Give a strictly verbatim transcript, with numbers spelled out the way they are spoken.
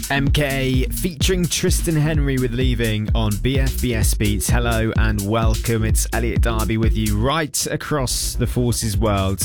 M K featuring Tristan Henry with Leaving on B F B S Beats. Hello and welcome. It's Elliot Darby with you right across the Forces world.